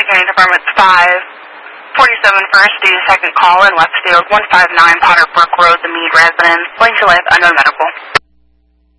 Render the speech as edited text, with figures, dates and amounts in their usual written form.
County Department 547 First, the second call in Westfield, 159 Potter Brook Road, the Mead residence. Link to life, unknown medical.